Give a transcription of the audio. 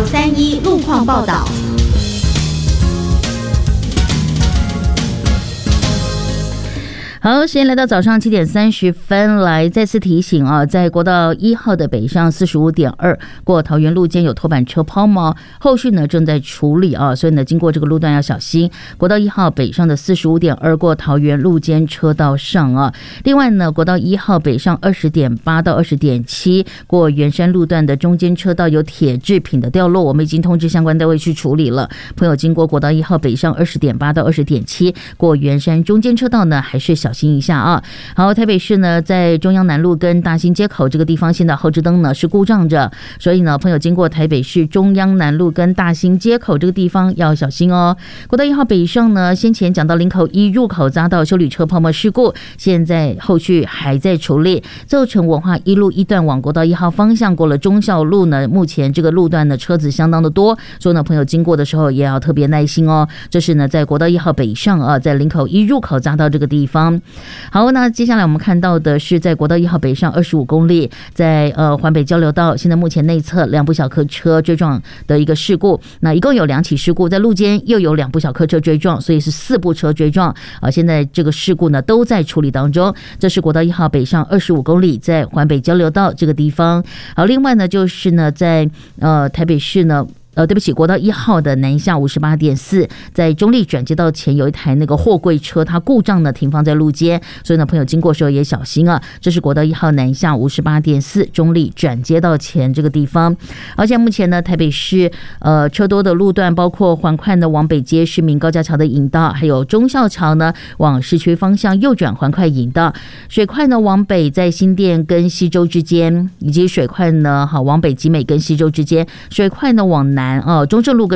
931路况报道。 好，时间来到早上7点30分，来再次提醒啊，在国道1号的北上45.2过桃园路间有拖板车抛锚，后续呢正在处理啊，所以呢经过这个路段要小心。国道1号北上的45.2过桃园路间车道上啊，另外呢国道1号北上20.8到20.7过圆山路段的中间车道有铁制品的掉落，我们已经通知相关单位去处理了。朋友经过国道1号北上20.8到20.7过圆山中间车道呢，还是小心一下啊。好，台北市呢在中央南路跟大兴街口这个地方，现在后置灯呢是故障着，所以呢朋友经过台北市中央南路跟大兴街口这个地方要小心哦。国道1号北上呢，先前讲到林口1入口匝道休旅车泡沫事故，现在后续还在处理。造成文化一路一段往国道1号方向过了忠孝路呢，目前这个路段的车子相当的多，所以呢朋友经过的时候也要特别耐心哦。这是呢在国道1号北上啊，在林口1入口匝道这个地方。好，那接下来我们看到的是在国道1号北上25公里，在环北交流道，现在目前内侧2部小客车追撞的一个事故，那一共有2起事故，在路肩又有2部小客车追撞，所以是4部车追撞啊。现在这个事故呢都在处理当中。这是国道1号北上25公里，在环北交流道这个地方。好，另外呢就是呢在台北市呢。对不起，国道1号的南下58.4，在中立转接道前有一台那个货柜车，它故障呢停放在路肩，所以呢朋友经过的时候也小心啊。这是国道1号南下58.4，中立转接道前这个地方。而且目前呢台北市车多的路段包括环快呢往北接市民高架桥的引道，还有忠孝桥呢往市区方向右转环快引道，水快呢往北在新店跟西周之间，以及水快呢往北集美跟西周之间，水快呢往南中正路跟